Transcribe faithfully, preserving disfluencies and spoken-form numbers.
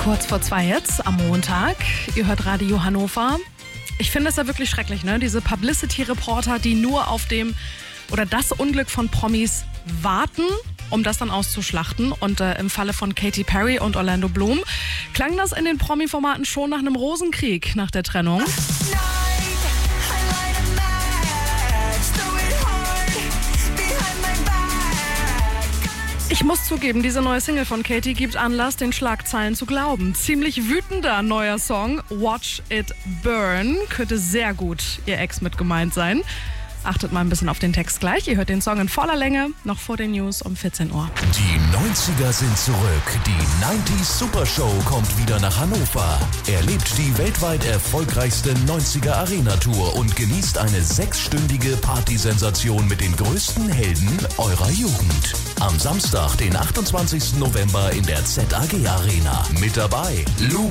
Kurz vor zwei jetzt am Montag. Ihr hört Radio Hannover. Ich finde es ja wirklich schrecklich, ne? Diese Publicity-Reporter, die nur auf dem oder das Unglück von Promis warten, um das dann auszuschlachten. Und äh, im Falle von Katy Perry und Orlando Bloom klang das in den Promi-Formaten schon nach einem Rosenkrieg nach der Trennung. Ich muss zugeben, diese neue Single von Katy gibt Anlass, den Schlagzeilen zu glauben. Ziemlich wütender neuer Song, Watch It Burn, könnte sehr gut ihr Ex mit gemeint sein. Achtet mal ein bisschen auf den Text gleich. Ihr hört den Song in voller Länge, noch vor den News um vierzehn Uhr. Die neunziger sind zurück. Die neunzig Super Show kommt wieder nach Hannover. Erlebt die weltweit erfolgreichste neunziger Arena-Tour und genießt eine sechsstündige Partysensation mit den größten Helden eurer Jugend. Am Samstag, den achtundzwanzigsten November in der Z A G Arena. Mit dabei Lou